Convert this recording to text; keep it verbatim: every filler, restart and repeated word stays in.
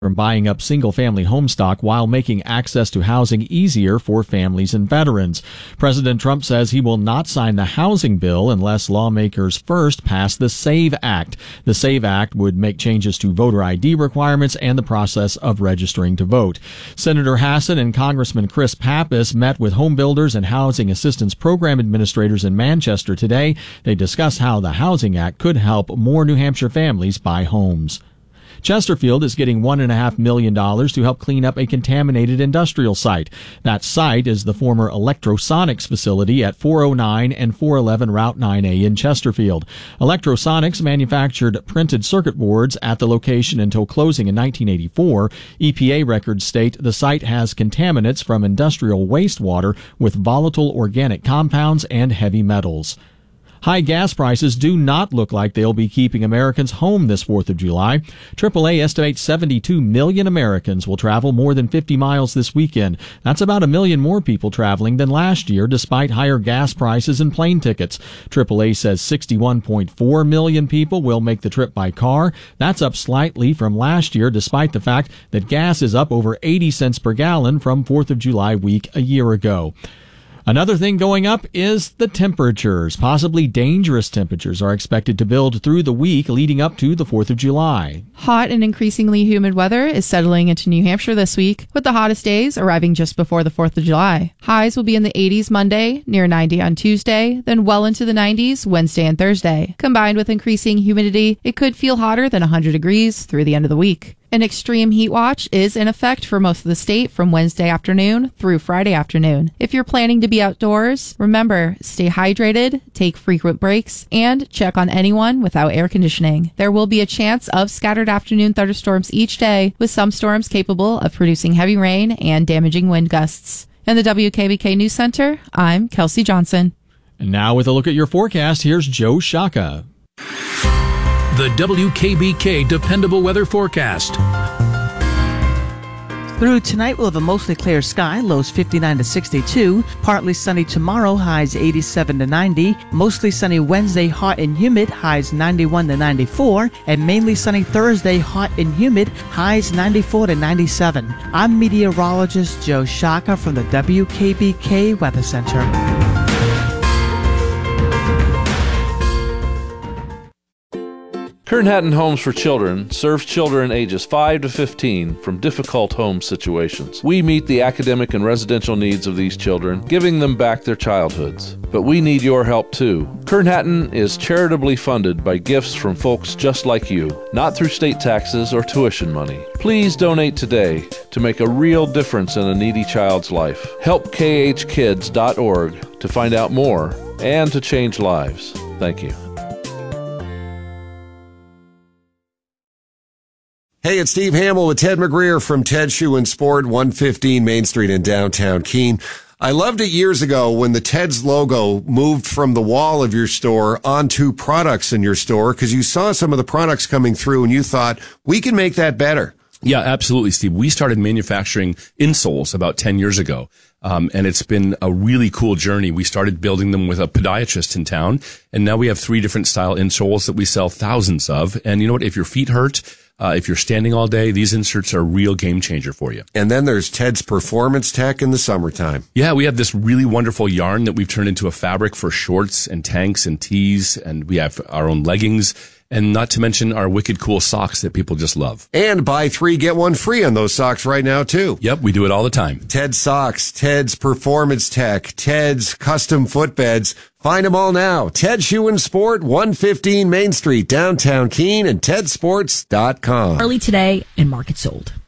from buying up single-family home stock while making access to housing easier for families and veterans. President Trump says he will not sign the housing bill unless lawmakers first pass the SAVE Act. The SAVE Act would make changes to voter I D requirements and the process of registering to vote. Senator Hassan and Congressman Chris Pappas met with home builders and housing assistance program administrators in Manchester today. They discussed how the Housing Act could help more New Hampshire families buy homes. Chesterfield is getting one point five million dollars to help clean up a contaminated industrial site. That site is the former Electrosonics facility at four oh nine and four eleven Route nine A in Chesterfield. Electrosonics manufactured printed circuit boards at the location until closing in nineteen eighty-four. E P A records state the site has contaminants from industrial wastewater with volatile organic compounds and heavy metals. High gas prices do not look like they'll be keeping Americans home this fourth of July. triple A estimates seventy-two million Americans will travel more than fifty miles this weekend. That's about a million more people traveling than last year, despite higher gas prices and plane tickets. triple A says sixty-one point four million people will make the trip by car. That's up slightly from last year, despite the fact that gas is up over eighty cents per gallon from fourth of July week a year ago. Another thing going up is the temperatures. Possibly dangerous temperatures are expected to build through the week leading up to the fourth of July. Hot and increasingly humid weather is settling into New Hampshire this week, with the hottest days arriving just before the fourth of July. Highs will be in the eighties Monday, near ninety on Tuesday, then well into the nineties Wednesday and Thursday. Combined with increasing humidity, it could feel hotter than one hundred degrees through the end of the week. An extreme heat watch is in effect for most of the state from Wednesday afternoon through Friday afternoon. If you're planning to be outdoors, remember, stay hydrated, take frequent breaks, and check on anyone without air conditioning. There will be a chance of scattered afternoon thunderstorms each day, with some storms capable of producing heavy rain and damaging wind gusts. In the W K B K News Center, I'm Kelsey Johnson. And now with a look at your forecast, here's Joe Shaka. The W K B K Dependable Weather Forecast. Through tonight, we'll have a mostly clear sky, lows fifty-nine to sixty-two. Partly sunny tomorrow, highs eighty-seven to ninety. Mostly sunny Wednesday, hot and humid, highs ninety-one to ninety-four. And mainly sunny Thursday, hot and humid, highs ninety-four to ninety-seven. I'm meteorologist Joe Shaka from the W K B K Weather Center. Kern Hatton Homes for Children serves children ages five to fifteen from difficult home situations. We meet the academic and residential needs of these children, giving them back their childhoods. But we need your help too. Kern Hatton is charitably funded by gifts from folks just like you, not through state taxes or tuition money. Please donate today to make a real difference in a needy child's life. Help K H kids dot org to find out more and to change lives. Thank you. Hey, it's Steve Hamill with Ted McGreer from Ted Shoe and Sport, one fifteen Main Street in downtown Keene. I loved it years ago when the Ted's logo moved from the wall of your store onto products in your store, because you saw some of the products coming through and you thought, we can make that better. Yeah, absolutely, Steve. We started manufacturing insoles about ten years ago. Um, and it's been a really cool journey. We started building them with a podiatrist in town, and now we have three different style insoles that we sell thousands of. And you know what? If your feet hurt, uh, if you're standing all day, these inserts are a real game changer for you. And then there's Ted's Performance Tech in the summertime. Yeah, we have this really wonderful yarn that we've turned into a fabric for shorts and tanks and tees, and we have our own leggings. And not to mention our wicked cool socks that people just love. And buy three, get one free on those socks right now, too. Yep, we do it all the time. Ted's Socks, Ted's Performance Tech, Ted's Custom Footbeds. Find them all now. Ted Shoe and Sport, one fifteen Main Street, downtown Keene, and ted sports dot com. Early today and market sold.